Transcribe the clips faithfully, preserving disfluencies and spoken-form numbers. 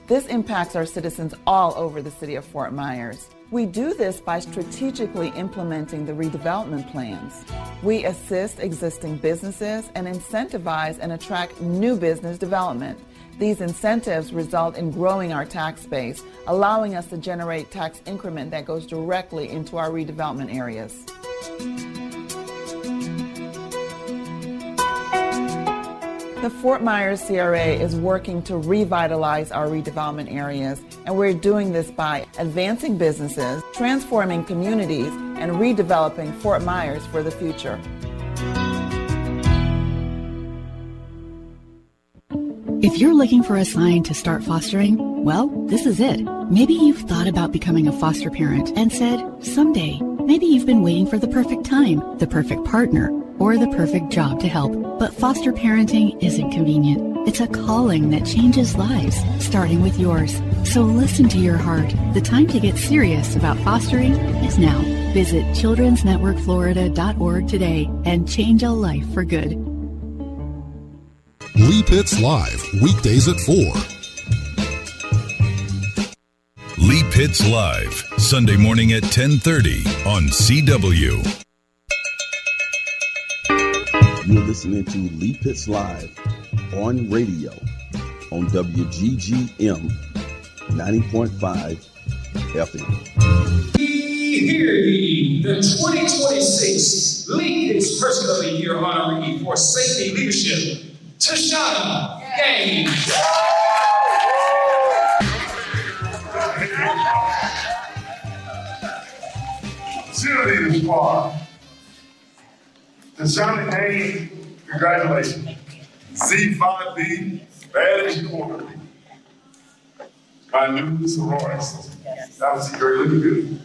This impacts our citizens all over the city of Fort Myers. We do this by strategically implementing the redevelopment plans. We assist existing businesses and incentivize and attract new business development. These incentives result in growing our tax base, allowing us to generate tax increment that goes directly into our redevelopment areas. The Fort Myers C R A is working to revitalize our redevelopment areas, and we're doing this by advancing businesses, transforming communities, and redeveloping Fort Myers for the future. If you're looking for a sign to start fostering, well, this is it. Maybe you've thought about becoming a foster parent and said, someday. Maybe you've been waiting for the perfect time, the perfect partner, or the perfect job to help. But foster parenting isn't convenient. It's a calling that changes lives, starting with yours. So listen to your heart. The time to get serious about fostering is now. Visit children's network florida dot org today and change a life for good. Lee Pitts Live, weekdays at four. Lee Pitts Live, Sunday morning at ten thirty on C W. You're listening to Lee Pitts Live on radio on W G G M ninety point five F M. Hear ye, the twenty twenty-six Lee Pitts Person of the Year honoree for safety leadership, Tashana Gaines. Cheerleaders Squad. Tashana Gaines, congratulations. Z five B, bad as you want to be. My new sorority. That was great. Look good.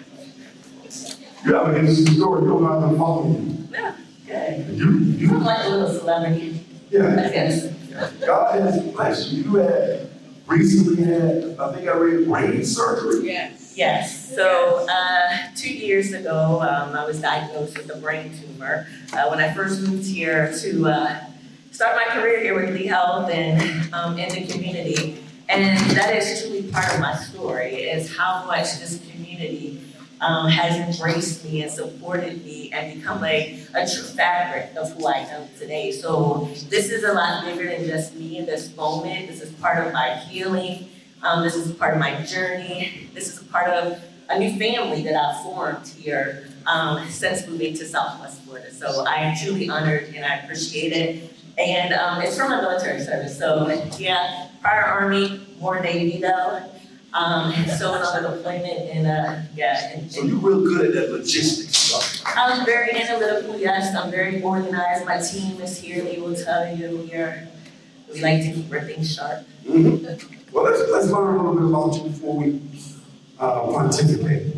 You have an interesting story. You don't know how to follow you. Yeah, good. You, you. I'm like a little celebrity. Yeah. Yes. God has blessed you. You had recently had, I think I read, brain surgery. Yes. Yes. So uh, two years ago, um, I was diagnosed with a brain tumor. Uh, when I first moved here to uh, start my career here with Lee Health and um, in the community, and that is truly part of my story, is how much this community um, has embraced me and supported me and become a, a true fabric of who I am today. So this is a lot bigger than just me in this moment. This is part of my healing. Um, this is part of my journey. This is a part of a new family that I've formed here um, since moving to Southwest Florida. So I am truly honored and I appreciate it. And um, it's from my military service. So yeah, prior Army, more Navy though. Um, so another deployment and uh, yeah. And, so you're real good at that logistics stuff. I'm very analytical, yes. I'm very organized. My team is here. They will tell you we are, we like to keep our things sharp. Mm-hmm. Well, let's, let's learn a little bit about you before we uh, pontificate.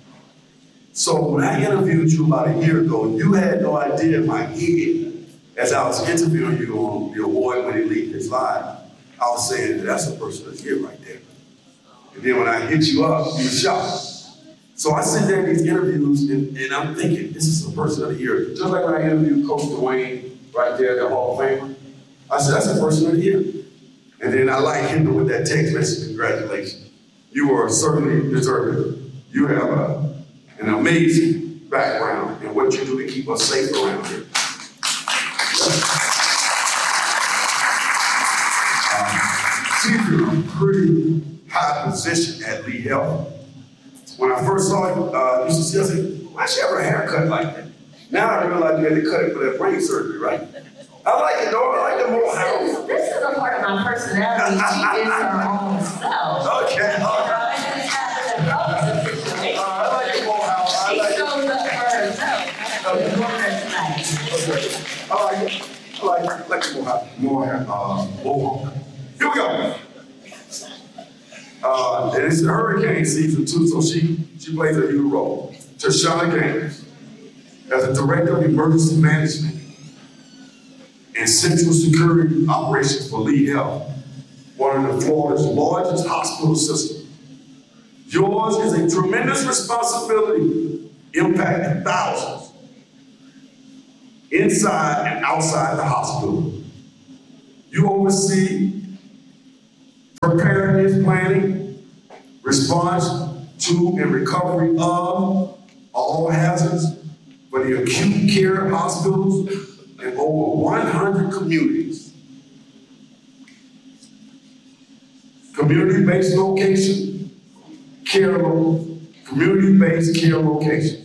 So when I interviewed you about a year ago, you had no idea in my head, as I was interviewing you on the award-winning Lee Pitts Live, I was saying, that's a person that's here right there. And then when I hit you up, you were shocked. So I sit there in these interviews and, and I'm thinking, this is a person of the year. Just like when I interviewed Coach Dwayne right there, the Hall of Famer, I said, that's a person of the year. And then I like hitting with that text message, congratulations. You are certainly deserving. You have a, an amazing background in what you do to keep us safe around here. Um, she's in a pretty high position at Lee Health. When I first saw you, uh, you should see, I said, why she have her haircut like that? Now I realize you had to cut it for that brain surgery, right? I like it, though. I like the more house. This is a part of my personality. She is her own self. Okay. All right. Uh, I like the more house. I like she shows up for herself. Okay. Nice. I like it. I like it. I like the more house. More, uh, more. Here we go. Uh, and it's hurricane season, too, so she, she plays a huge role. Tashana Gaines, as a director of emergency management and Central Security Operations for Lee Health, one of the Florida's largest hospital systems. Yours is a tremendous responsibility impacting thousands inside and outside the hospital. You oversee Preparedness planning, response to and recovery of all hazards for the acute care hospitals in over one hundred communities. Community-based location, care, community-based care locations.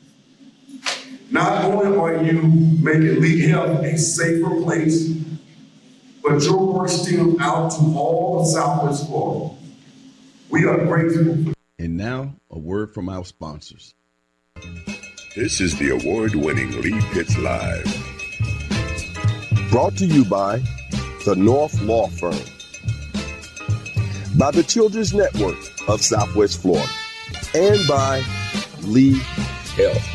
Not only are you making Lee Health a safer place, but your work stems out to all of Southwest Florida. We are grateful. And now, a word from our sponsors. This is the award-winning Lee Pitts Live. Brought to you by the North Law Firm, by the Children's Network of Southwest Florida, and by Lee Health.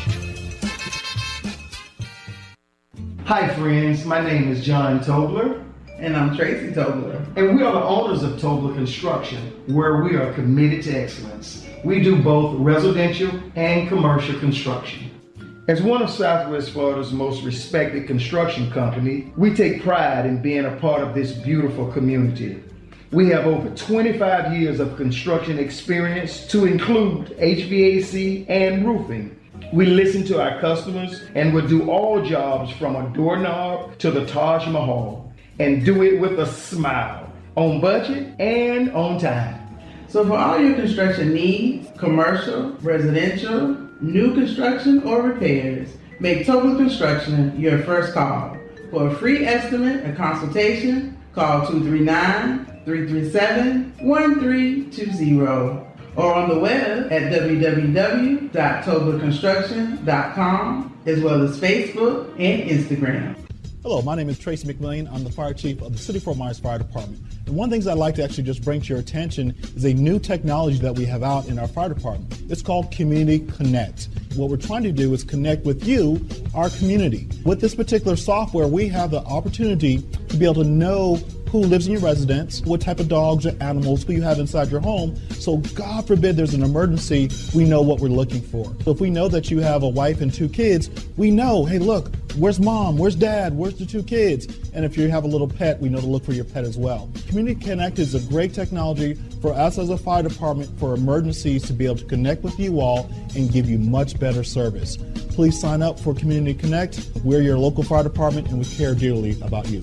Hi friends, my name is John Tobler. And I'm Tracy Tobler. And we are the owners of Tobler Construction, where we are committed to excellence. We do both residential and commercial construction. As one of Southwest Florida's most respected construction company, we take pride in being a part of this beautiful community. We have over twenty-five years of construction experience to include H V A C and roofing. We listen to our customers and will do all jobs from a doorknob to the Taj Mahal, and do it with a smile, on budget and on time. So for all your construction needs, commercial, residential, new construction, or repairs, make Tobler Construction your first call. For a free estimate and consultation, call two three nine, three three seven, one three two zero or on the web at w w w dot tobler construction dot com, as well as Facebook and Instagram. Hello, my name is Tracy McMillian. I'm the fire chief of the City of Fort Myers Fire Department. And one of the things I'd like to actually just bring to your attention is a new technology that we have out in our fire department. It's called Community Connect. What we're trying to do is connect with you, our community. With this particular software, we have the opportunity to be able to know who lives in your residence, what type of dogs or animals who you have inside your home. So God forbid there's an emergency, we know what we're looking for. So if we know that you have a wife and two kids, we know, hey, look, where's mom? Where's dad? Where's the two kids? And if you have a little pet, we know to look for your pet as well. Community Connect is a great technology for us as a fire department for emergencies to be able to connect with you all and give you much better service. Please sign up for Community Connect. We're your local fire department and we care dearly about you.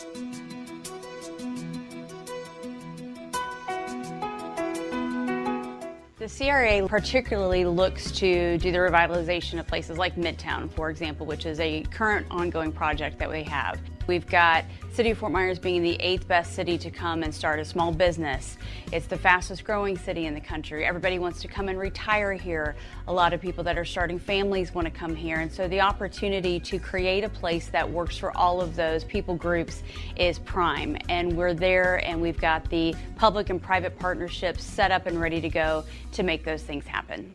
The C R A particularly looks to do the revitalization of places like Midtown, for example, which is a current ongoing project that we have. We've got City of Fort Myers being the eighth best city to come and start a small business. It's the fastest growing city in the country. Everybody wants to come and retire here. A lot of people that are starting families want to come here. And so the opportunity to create a place that works for all of those people groups is prime. And we're there and we've got the public and private partnerships set up and ready to go to make those things happen.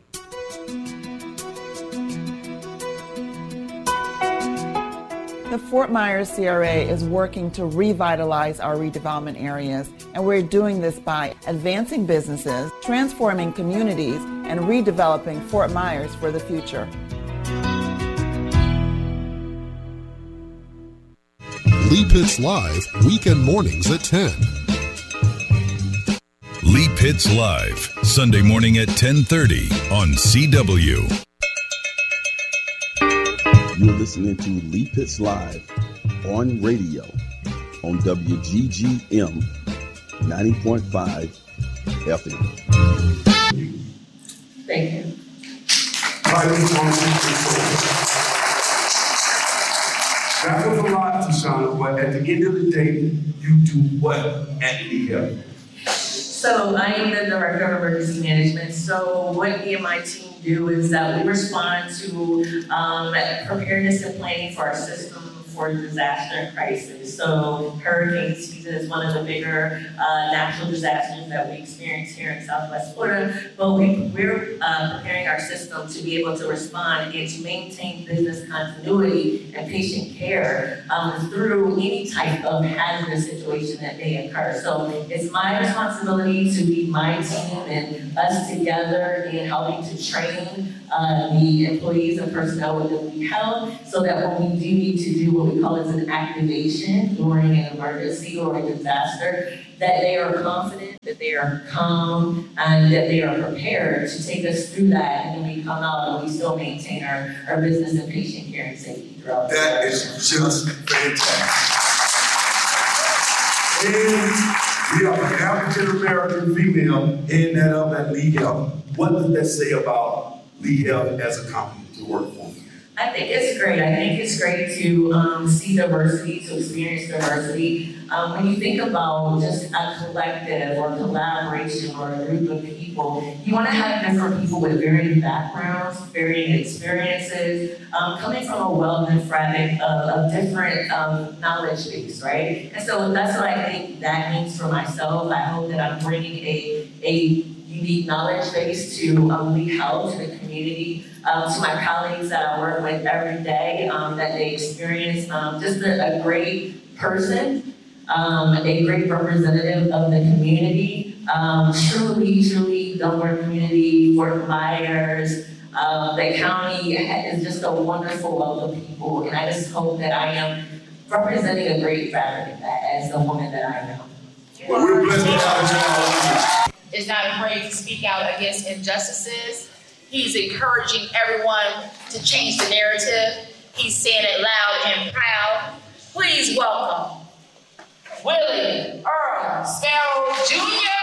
The Fort Myers C R A is working to revitalize our redevelopment areas, and we're doing this by advancing businesses, transforming communities, and redeveloping Fort Myers for the future. Lee Pitts Live, weekend mornings at ten. Lee Pitts Live, Sunday morning at ten thirty on C W. You're listening to Lee Pitts Live on radio on W G G M ninety point five F M. Thank you. That was a lot, Tashana, but at the end of the day, you do what at Lee Health? So I am the Director of Emergency Management. So what me and my team do is that we respond to um, preparedness and planning for our system for disaster and crisis. So hurricane season is one of the bigger uh, natural disasters that we experience here in Southwest Florida, but we, we're uh, preparing our system to be able to respond and to maintain business continuity and patient care um, through any type of hazardous situation that may occur. So it's my responsibility to lead my team and us together in helping to train uh, the employees and personnel within Lee Health so that when we do need to do what what we call as an activation during an emergency or a disaster, that they are confident, that they are calm, and that they are prepared to take us through that, and then we come out and we still maintain our, our business and patient care and safety throughout. That is just fantastic. And we have an African American female heading that up at Lee Health. What does that say about Lee Health as a company to work for? I think it's great. I think it's great to um, see diversity, to experience diversity. Um, when you think about just a collective or collaboration or a group of people, you want to have different people with varying backgrounds, varying experiences, um, coming from a wealth and fabric of, of different um, knowledge base, right? And so that's what I think that means for myself. I hope that I'm bringing a, a unique knowledge base to um, Lee Health, to the community, um, to my colleagues that I work with every day, um, that they experience um, just a, a great person, um, a great representative of the community, um, truly, truly Delaware community, Fort Myers, um, the county is just a wonderful wealth of people, and I just hope that I am representing a great fabric of that as the woman that I am. Well, we're blessed to have you. Is not afraid to speak out against injustices. He's encouraging everyone to change the narrative. He's saying it loud and proud. Please welcome Willie Earl Sparrow Junior